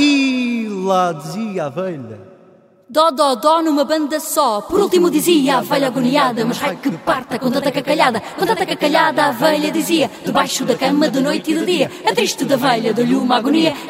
E lá dizia a velha: Dó, dó, dó numa banda só. Por último dizia a velha agoniada: mas raio que parta com tanta cacalhada a velha dizia: debaixo da cama de noite e de dia. É triste da velha, deu-lhe uma agonia.